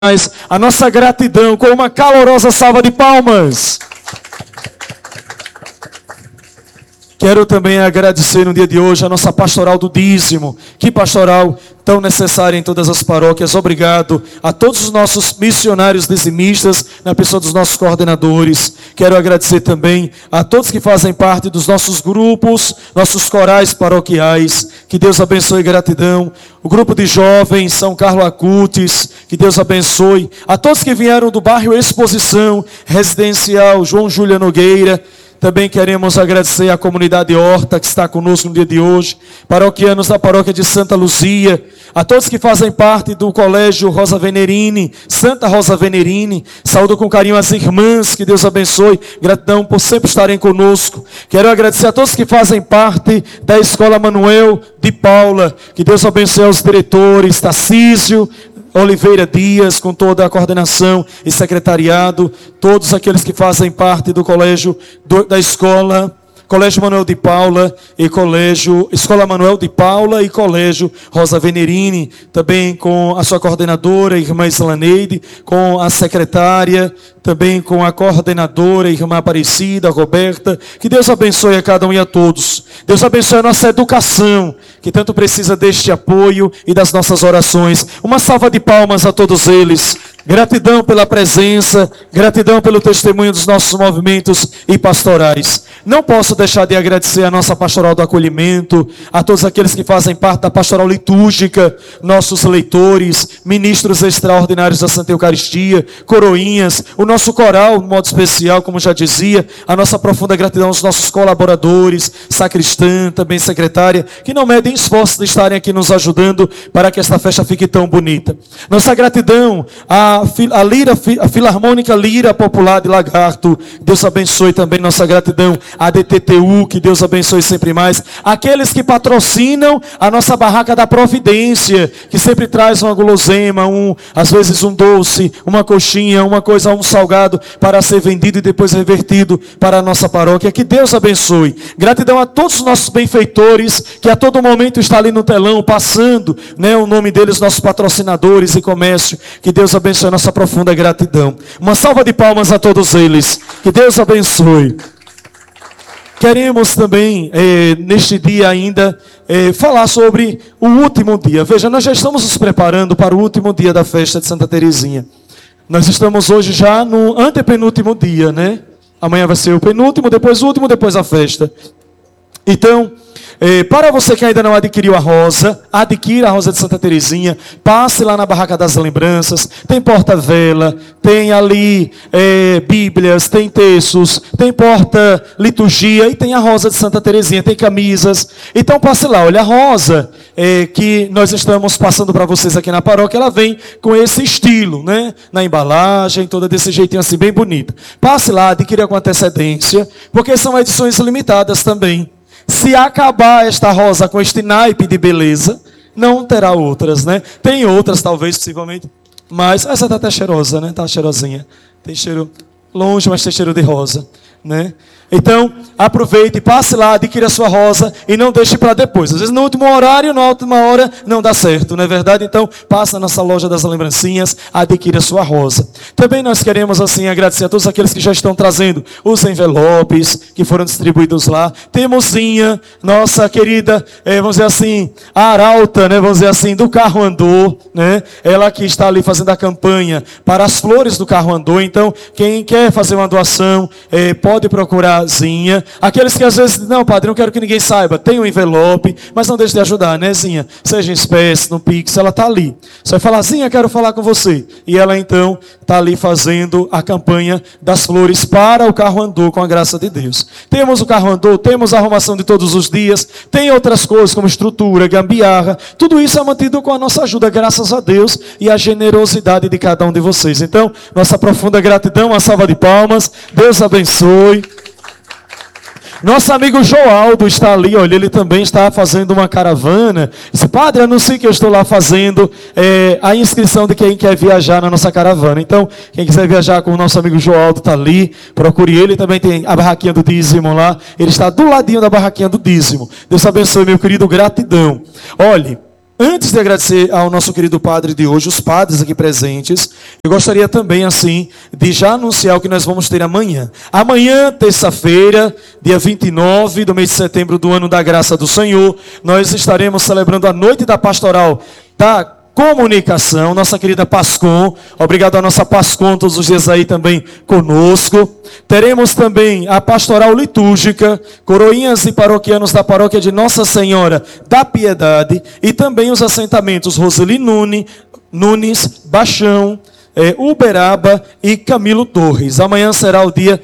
a nossa gratidão com uma calorosa salva de palmas. Quero também agradecer no dia de hoje a nossa pastoral do dízimo. Que pastoral tão necessária em todas as paróquias. Obrigado a todos os nossos missionários dizimistas, na pessoa dos nossos coordenadores. Quero agradecer também a todos que fazem parte dos nossos grupos, nossos corais paroquiais. Que Deus abençoe e gratidão. O grupo de jovens, São Carlos Acutis, que Deus abençoe. A todos que vieram do bairro Exposição, Residencial João Júlia Nogueira. Também queremos agradecer à comunidade Horta que está conosco no dia de hoje, paroquianos da paróquia de Santa Luzia, a todos que fazem parte do colégio Rosa Venerini, Santa Rosa Venerini. Saúdo com carinho as irmãs, que Deus abençoe, gratidão por sempre estarem conosco. Quero agradecer a todos que fazem parte da Escola Manuel de Paula, que Deus abençoe aos diretores, Tarcísio Oliveira Dias, com toda a coordenação e secretariado, todos aqueles que fazem parte do colégio da escola, Colégio Manuel de Paula e Escola Manuel de Paula e Colégio Rosa Venerini, também com a sua coordenadora, irmã Islaneide, com a secretária, também com a coordenadora, irmã Aparecida, Roberta. Que Deus abençoe a cada um e a todos. Deus abençoe a nossa educação, que tanto precisa deste apoio e das nossas orações. Uma salva de palmas a todos eles. Gratidão pela presença, gratidão pelo testemunho dos nossos movimentos e pastorais. Não posso deixar de agradecer a nossa pastoral do acolhimento, a todos aqueles que fazem parte da pastoral litúrgica, nossos leitores, ministros extraordinários da Santa Eucaristia, coroinhas, o nosso coral, de modo especial, como já dizia, a nossa profunda gratidão aos nossos colaboradores, sacristã, também secretária, que não medem esforços de estarem aqui nos ajudando para que esta festa fique tão bonita. Nossa gratidão a Filarmônica Lira Popular de Lagarto, Deus abençoe também nossa gratidão. A DTTU, que Deus abençoe sempre mais. Aqueles que patrocinam a nossa Barraca da Providência, que sempre traz uma guloseima, às vezes um doce, uma coxinha, uma coisa, um salgado, para ser vendido e depois revertido para a nossa paróquia. Que Deus abençoe. Gratidão a todos os nossos benfeitores, que a todo momento está ali no telão, passando, né, o nome deles, nossos patrocinadores e comércio. Que Deus abençoe a nossa profunda gratidão. Uma salva de palmas a todos eles. Que Deus abençoe. Queremos também, neste dia ainda, falar sobre o último dia. Veja, nós já estamos nos preparando para o último dia da festa de Santa Teresinha. Nós estamos hoje já no antepenúltimo dia, né? Amanhã vai ser o penúltimo, depois o último, depois a festa. Então, para você que ainda não adquiriu a rosa, adquira a rosa de Santa Teresinha, passe lá na Barraca das Lembranças, tem porta-vela, tem ali bíblias, tem textos, tem porta-liturgia e tem a rosa de Santa Teresinha, tem camisas. Então passe lá, olha, a rosa que nós estamos passando para vocês aqui na paróquia, ela vem com esse estilo, né? Na embalagem, toda desse jeitinho assim, bem bonita. Passe lá, adquira com antecedência, porque são edições limitadas também. Se acabar esta rosa com este naipe de beleza, não terá outras, né? Tem outras, talvez, possivelmente. Mas essa está até cheirosa, né? Está cheirosinha. Tem cheiro longe, mas tem cheiro de rosa, né? Então, aproveite, passe lá, adquira a sua rosa e não deixe para depois. Às vezes no último horário, na última hora, não dá certo, não é verdade? Então, passe na nossa loja das lembrancinhas, adquira a sua rosa. Também nós queremos, assim, agradecer a todos aqueles que já estão trazendo os envelopes que foram distribuídos lá. Temos Zinha, nossa querida, vamos dizer assim, a arauta, né? Vamos dizer assim, do Carro Andor, né? Ela que está ali fazendo a campanha para as flores do Carro Andor. Então, quem quer fazer uma doação, pode procurar Zinha. Aqueles que às vezes, não, padre, não quero que ninguém saiba, tem um envelope, mas não deixe de ajudar, né, Zinha? Seja em espécie, no Pix, ela está ali. Você vai falar, Zinha, quero falar com você. E ela então está ali fazendo a campanha das flores para o Carro Andor, com a graça de Deus. Temos o Carro Andor, temos a arrumação de todos os dias, tem outras coisas como estrutura, gambiarra, tudo isso é mantido com a nossa ajuda, graças a Deus e a generosidade de cada um de vocês. Então, nossa profunda gratidão, uma salva de palmas, Deus abençoe. Nosso amigo Joaldo está ali, olha, ele também está fazendo uma caravana. Disse, padre, anuncie que eu estou lá fazendo a inscrição de quem quer viajar na nossa caravana. Então, quem quiser viajar com o nosso amigo Joaldo está ali, procure ele. Também tem a barraquinha do dízimo lá, ele está do ladinho da barraquinha do dízimo. Deus abençoe, meu querido, gratidão. Olhe, antes de agradecer ao nosso querido padre de hoje, os padres aqui presentes, eu gostaria também, assim, de já anunciar o que nós vamos ter amanhã. Amanhã, terça-feira, dia 29 do mês de setembro do ano da graça do Senhor, nós estaremos celebrando a noite da pastoral da comunicação, nossa querida Pascom. Obrigado à nossa Pascom, todos os dias aí também conosco. Teremos também a pastoral litúrgica, coroinhas e paroquianos da paróquia de Nossa Senhora da Piedade, e também os assentamentos Roseli Nunes, Baixão, Uberaba e Camilo Torres. Amanhã será o dia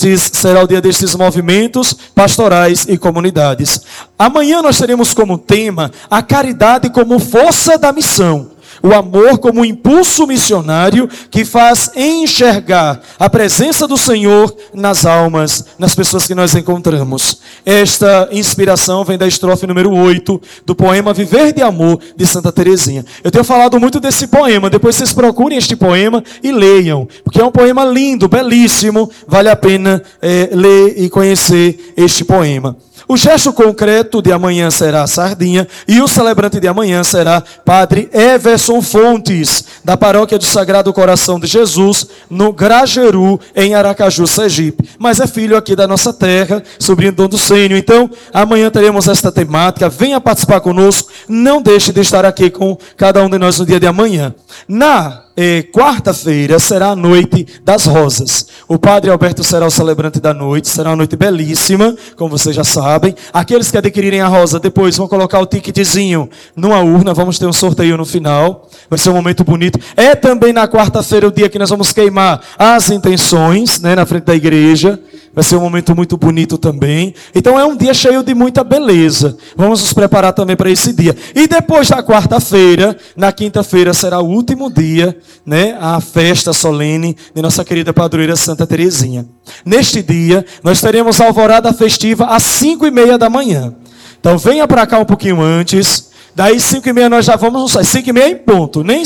destes movimentos pastorais e comunidades. Amanhã nós teremos como tema a caridade como força da missão. O amor como impulso missionário que faz enxergar a presença do Senhor nas almas, nas pessoas que nós encontramos. Esta inspiração vem da estrofe número 8 do poema Viver de Amor, de Santa Teresinha. Eu tenho falado muito desse poema, depois vocês procurem este poema e leiam, porque é um poema lindo, belíssimo, vale a pena ler e conhecer este poema. O gesto concreto de amanhã será a sardinha e o celebrante de amanhã será Padre Everson Fontes, da Paróquia do Sagrado Coração de Jesus, no Grajeru, em Aracaju, Sergipe. Mas é filho aqui da nossa terra, sobrinho do Dom Ducênio. Então, amanhã teremos esta temática. Venha participar conosco. Não deixe de estar aqui com cada um de nós no dia de amanhã. Na quarta-feira será a noite das rosas. O Padre Alberto será o celebrante da noite. Será uma noite belíssima, como vocês já sabem. Aqueles que adquirirem a rosa depois vão colocar o ticketzinho numa urna. Vamos ter um sorteio no final. Vai ser um momento bonito. É também na quarta-feira o dia que nós vamos queimar as intenções, né, na frente da igreja. Vai ser um momento muito bonito também. Então é um dia cheio de muita beleza. Vamos nos preparar também para esse dia. E depois da quarta-feira, na quinta-feira será o último dia, né, a festa solene de nossa querida padroeira Santa Teresinha. Neste dia, nós teremos a alvorada festiva às 5:30 da manhã. Então venha para cá um pouquinho antes. Daí 5:30 nós já vamos sair. 5:30 em ponto. Nem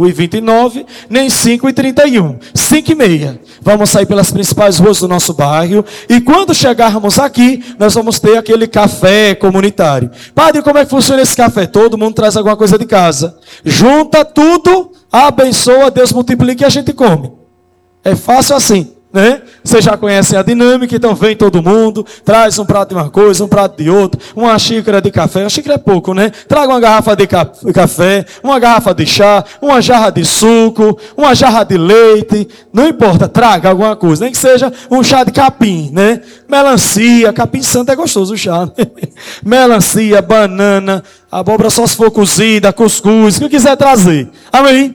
5:29, nem 5:31. 5:30. Vamos sair pelas principais ruas do nosso bairro. E quando chegarmos aqui, nós vamos ter aquele café comunitário. Padre, como é que funciona esse café? Todo mundo traz alguma coisa de casa. Junta tudo, abençoa, Deus multiplica e a gente come. É fácil assim, né? Vocês já conhecem a dinâmica, então vem todo mundo, traz um prato de uma coisa, um prato de outra, uma xícara de café. Uma xícara é pouco, né? Traga uma garrafa de café, uma garrafa de chá, uma jarra de suco, uma jarra de leite. Não importa, traga alguma coisa, nem que seja um chá de capim, né? Melancia, capim santo é gostoso o chá, né? Melancia, banana, abóbora só se for cozida, cuscuz, o que quiser trazer. Amém?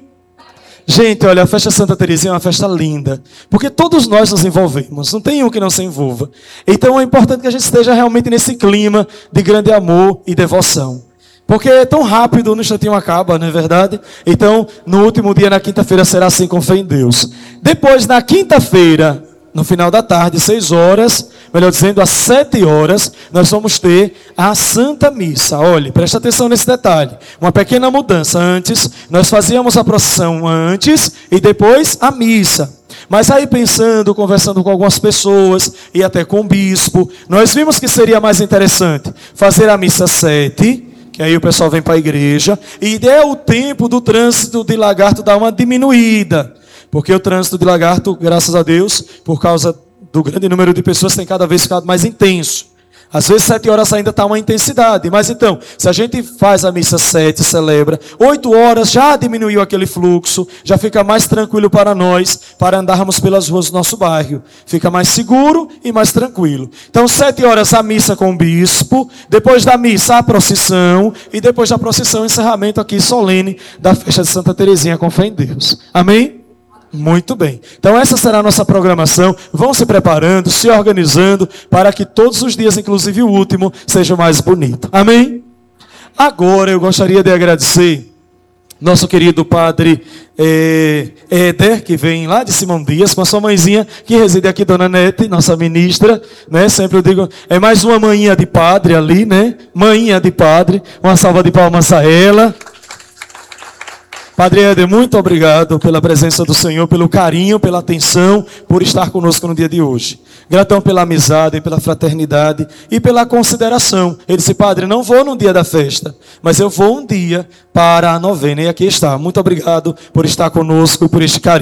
Gente, olha, a festa Santa Teresinha é uma festa linda, porque todos nós nos envolvemos, não tem um que não se envolva. Então é importante que a gente esteja realmente nesse clima de grande amor e devoção. Porque é tão rápido, no instantinho acaba, não é verdade? Então, no último dia, na quinta-feira, será assim com fé em Deus. Depois, na quinta-feira, no final da tarde, 6 horas, melhor dizendo, às 7 horas, nós vamos ter a Santa Missa. Olhe, presta atenção nesse detalhe. Uma pequena mudança. Antes, nós fazíamos a procissão antes e depois a missa. Mas aí pensando, conversando com algumas pessoas e até com o bispo, nós vimos que seria mais interessante fazer a missa 7, que aí o pessoal vem para a igreja, e é o tempo do trânsito de Lagarto dar uma diminuída. Porque o trânsito de Lagarto, graças a Deus, por causa do grande número de pessoas, tem cada vez ficado mais intenso. Às vezes 7 horas ainda está uma intensidade. Mas então, se a gente faz a missa 7, celebra, 8 horas já diminuiu aquele fluxo, já fica mais tranquilo para nós, para andarmos pelas ruas do nosso bairro. Fica mais seguro e mais tranquilo. Então 7 horas a missa com o bispo, depois da missa a procissão, e depois da procissão o encerramento aqui solene da festa de Santa Teresinha com fé em Deus. Amém? Muito bem. Então essa será a nossa programação. Vão se preparando, se organizando, para que todos os dias, inclusive o último, seja mais bonito. Amém? Agora eu gostaria de agradecer nosso querido padre Éder, que vem lá de Simão Dias, com a sua mãezinha, que reside aqui, Dona Nete, nossa ministra, né? Sempre eu digo, é mais uma manhinha de padre ali, né? Manhinha de padre. Uma salva de palmas a ela. Padre Éder, muito obrigado pela presença do Senhor, pelo carinho, pela atenção, por estar conosco no dia de hoje. Gratidão pela amizade, pela fraternidade e pela consideração. Ele disse, Padre, não vou no dia da festa, mas eu vou um dia para a novena. E aqui está. Muito obrigado por estar conosco, por este carinho.